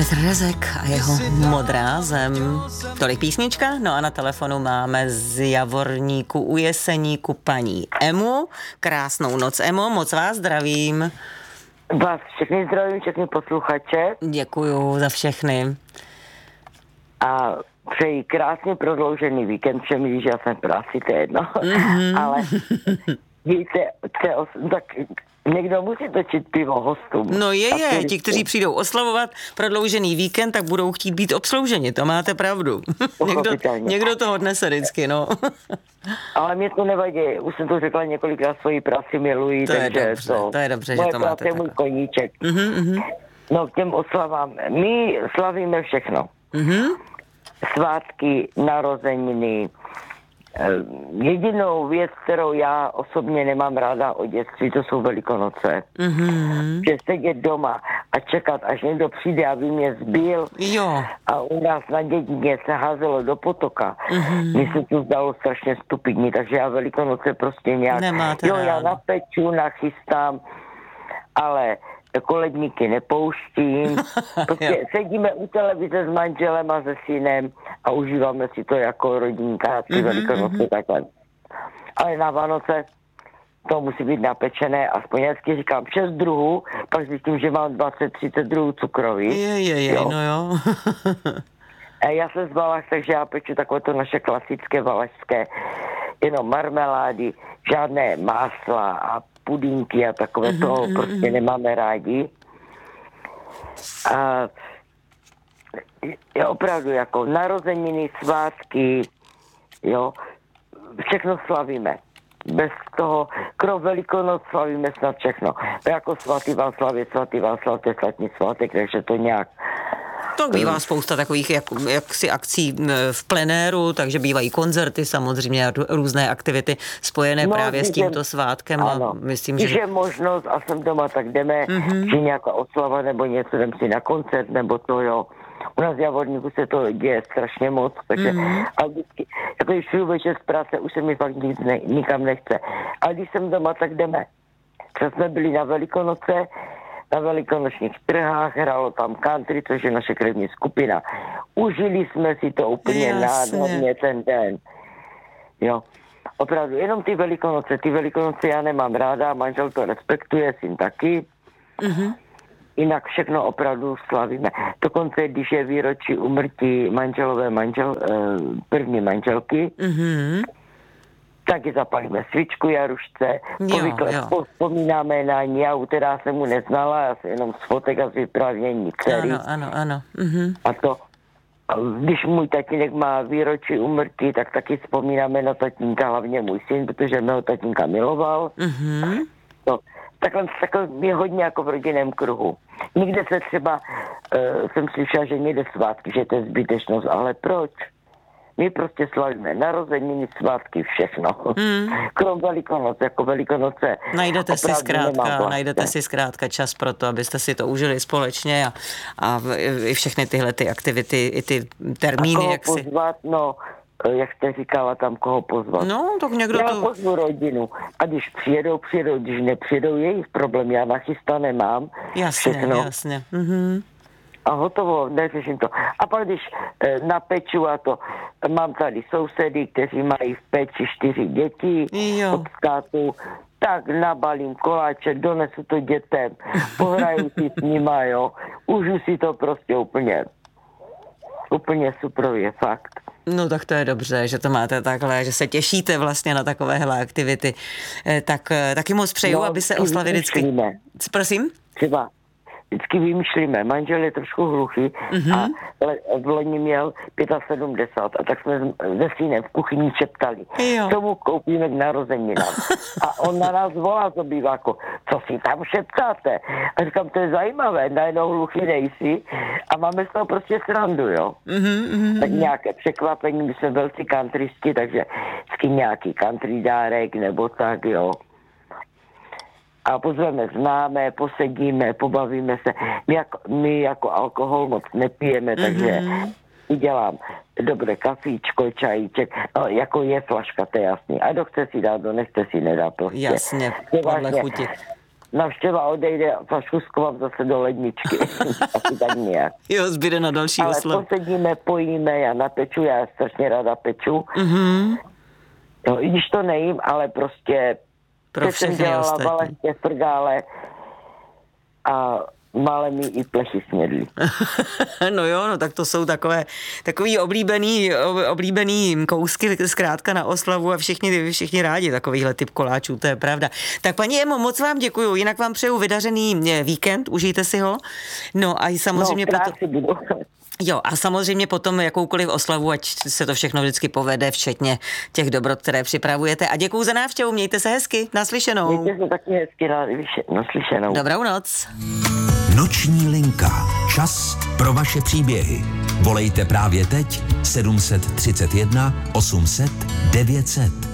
Petr Rezek a jeho Modrá zem. Tolik písnička, no a na telefonu máme z Javorníku u Jeseníku paní Emu. Krásnou noc, Emo, moc vás zdravím. Vás všechny zdravím, všechny posluchače. Děkuju za všechny. A přeji krásně prodloužený víkend všem, když já jsem v práci, to je jedno. Ale víte, tak někdo musí točit pivo hostům. No je, ti, kteří přijdou oslavovat prodloužený víkend, tak budou chtít být obslouženi, to máte pravdu. někdo to odnese vždycky, no. Ale mě to nevadí, už jsem to řekla několikrát, svoji práci miluji, to takže je dobře, to je dobře, že to máte takhle. Můj koníček. No k těm oslavám, my slavíme všechno. Svátky, narozeniny. Jedinou věc, kterou já osobně nemám ráda od dětství, to jsou Velikonoce. Že sedět doma a čekat, až někdo přijde, aby mě zbil. Jo. A u nás na dědině se házelo do potoka. Mně se to zdalo strašně stupidní, takže já Velikonoce prostě nějak... Nemáte jo, ráda. já napeču, nachystám, ale koledníky nepouštím. Prostě sedíme u televize s manželem a se synem a užíváme si to jako rodinka, ty Velikonoce takhle. Ale na Vánoce to musí být napečené, aspoň já vždycky říkám 6 druhů, pak zjistím, že mám 20-30 druhů cukroví. No jo. A já jsem z Valaš, takže já peču takové to naše klasické valašské, jenom marmelády, žádné másla a pudínky a takové toho prostě nemáme rádi. A je opravdu jako narozeniny, svátky, jo, všechno slavíme. Bez toho, krom Velikonoc slavíme snad všechno. Jako svatý Václav, to je svatý svátek, takže to nějak... To bývá spousta takových jaksi akcí v plenéru, takže bývají koncerty samozřejmě a různé aktivity spojené právě s tímto svátkem. Ano, a myslím, když je možnost a jsem doma, tak jdeme, že nějaká oslava nebo něco, jdem si na koncert, nebo to jo. U nás v Javorníku se to děje strašně moc, takže a vždycky, jako když přijdu večer z práce, už se mi fakt nikam nechce. A když jsem doma, tak jdeme. Třeba jsme byli na Velikonoce, na velikonočních trhách, hrálo tam country, což je naše krevní skupina. Užili jsme si to úplně nádherně ten den. Jo, opravdu, jenom ty Velikonoce já nemám ráda, manžel to respektuje, syn taky. Jinak všechno opravdu slavíme. Dokonce, když je výročí úmrtí první manželky, taky zapalíme svíčku Jarušce, obvykle vzpomínáme na ní, já teda jsem mu neznala, já jsem jenom z fotek a z vyprávění dcery. Ano. A to, když můj tatínek má výročí úmrtí, tak taky vzpomínáme na tatínka, hlavně můj syn, protože mého tatínka miloval. No, takhle je hodně jako v rodinném kruhu. Nikde se třeba, jsem slyšela, že někde svátky, že to je zbytečnost, ale proč? My prostě slavíme narozeniny, svátky, všechno. Krom Velikonoc, jako Velikonoce. Najdete si zkrátka čas pro to, abyste si to užili společně a i všechny tyhle ty aktivity, i ty termíny. A koho pozvat, no, jak jste říkala, tam koho pozvat. No, tak někdo já pozvu rodinu. A když přijedou, když nepřijedou, jejich problém, já nachystané mám. Jasně. A hotovo, neřeším to. A pak když napeču a to, mám tady sousedy, kteří mají v péči 4 děti od státu, tak nabalím koláček, donesu to dětem, pohraju si s nima, jo. Užiju si to prostě úplně suprově, fakt. No tak to je dobře, že to máte takhle, že se těšíte vlastně na takovéhle aktivity. Tak taky moc přeju, aby se oslavy vždycky... Prosím? Třeba vždycky vymýšlíme. Manžel je trošku hluchý a v loni měl 75 a tak jsme se synem v kuchyni šeptali. Co mu koupíme k narozeninám. A on na nás volá z obýváku, co si tam šeptáte? A říkám, to je zajímavé, najednou hluchý nejsi a máme z toho prostě srandu, jo. Tak nějaké překvapení, my jsme velcí countrysti, takže vždycky nějaký country dárek nebo tak, jo. A pozveme známé, posedíme, pobavíme se. My jako alkohol moc nepijeme, takže udělám dobré kafíčko, čajíček, no, jako je flaška, to je jasný. A kdo chce si dát, kdo nechce si nedá prostě. Jasně, podle chuti. navštěva odejde a flašku schovám zase do ledničky. Asi tak nějak. Jo, zbyde na další oslavu. Ale posedíme, pojíme, já napeču, já strašně ráda peču. Jo, i když to nejím, ale prostě pro jsem dělala valestě, frgále a mále mi i plechy snědly. No jo, no tak to jsou takový oblíbený kousky zkrátka na oslavu a všichni rádi takovýhle typ koláčů, to je pravda. Tak paní Emo, moc vám děkuju, jinak vám přeju vydařený víkend, užijte si ho. No a samozřejmě Jo, a samozřejmě potom jakoukoliv oslavu, ať se to všechno vždycky povede, včetně těch dobrot, které připravujete. A děkuju za návštěvu, mějte se hezky, naslyšenou. Mějte se taky hezky, naslyšenou. Dobrou noc. Noční linka. Čas pro vaše příběhy. Volejte právě teď 731 800 900.